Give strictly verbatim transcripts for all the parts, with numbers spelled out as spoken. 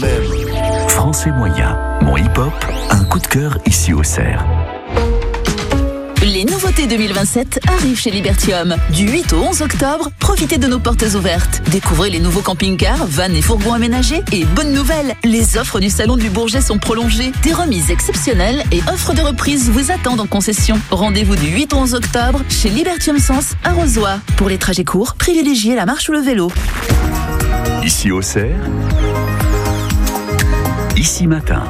même. Français moyen, mon hip-hop, un coup de cœur ici au Cerf. Les nouveautés deux mille vingt-sept arrivent chez Libertium. Du huit au onze octobre, profitez de nos portes ouvertes. Découvrez les nouveaux camping-cars, vannes et fourgons aménagés. Et bonne nouvelle, les offres du Salon du Bourget sont prolongées. Des remises exceptionnelles et offres de reprise vous attendent en concession. Rendez-vous du huit au onze octobre chez Libertium Sens à Rozoy. Pour les trajets courts, privilégiez la marche ou le vélo. Ici au Cerf, ici matin.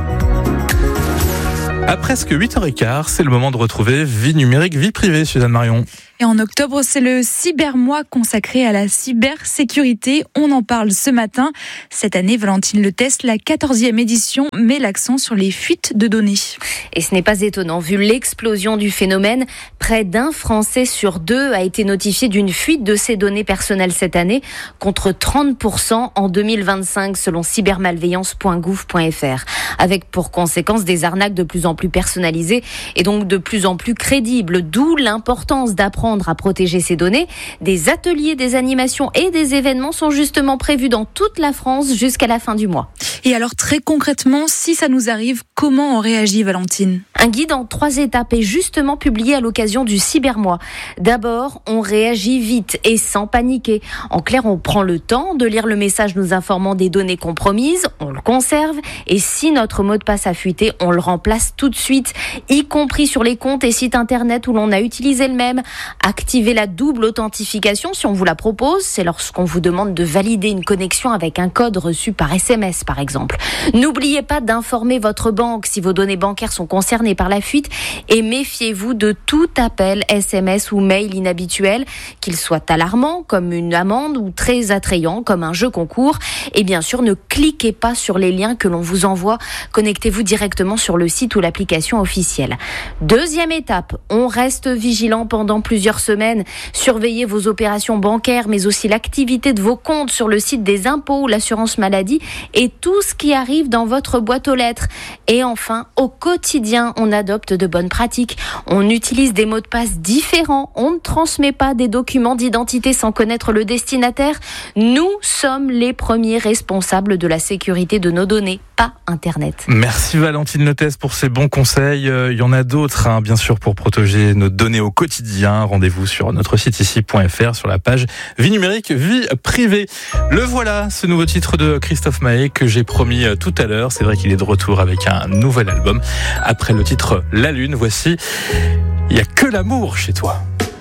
À presque huit heures quinze, c'est le moment de retrouver Vie numérique, vie privée, Suzanne Marion. Et en octobre, c'est le cybermois consacré à la cybersécurité. On en parle ce matin. Cette année, Valentine Le Test, la quatorzième édition, met l'accent sur les fuites de données. Et ce n'est pas étonnant, vu l'explosion du phénomène. Près d'un Français sur deux a été notifié d'une fuite de ses données personnelles cette année, contre trente pour cent en deux mille vingt-cinq, selon cybermalveillance point gouv point f r. Avec pour conséquence des arnaques de plus en plus personnalisées et donc de plus en plus crédibles. D'où l'importance d'apprendre à protéger ces données. Des ateliers, des animations et des événements sont justement prévus dans toute la France jusqu'à la fin du mois. Et alors très concrètement, si ça nous arrive, comment on réagit, Valentine ? Un guide en trois étapes est justement publié à l'occasion du cybermois. D'abord, on réagit vite et sans paniquer. En clair, on prend le temps de lire le message nous informant des données compromises, on le conserve et si notre mot de passe a fuité, on le remplace tout de suite, y compris sur les comptes et sites internet où l'on a utilisé le même. Activez la double authentification si on vous la propose, c'est lorsqu'on vous demande de valider une connexion avec un code reçu par S M S par exemple. N'oubliez pas d'informer votre banque si vos données bancaires sont concernées par la fuite et méfiez-vous de tout appel S M S ou mail inhabituel, qu'il soit alarmant comme une amende ou très attrayant comme un jeu concours. Et bien sûr, ne cliquez pas sur les liens que l'on vous envoie, connectez-vous directement sur le site ou l'application officielle. Deuxième étape, on reste vigilant pendant plusieurs semaines. Surveillez vos opérations bancaires, mais aussi l'activité de vos comptes sur le site des impôts ou l'assurance maladie et tout ce qui arrive dans votre boîte aux lettres. Et enfin, au quotidien, on adopte de bonnes pratiques. On utilise des mots de passe différents. On ne transmet pas des documents d'identité sans connaître le destinataire. Nous sommes les premiers responsables de la sécurité de nos données, pas Internet. Merci Valentine Le Test pour ces bons conseils. Euh, il y en a d'autres, hein, bien sûr, pour protéger nos données au quotidien. Rendez-vous sur notre site ici point f r, sur la page Vie numérique, vie privée. Le voilà, ce nouveau titre de Christophe Maé que j'ai promis tout à l'heure. C'est vrai qu'il est de retour avec un nouvel album. Après le titre La Lune, voici « Il n'y a que l'amour chez toi ».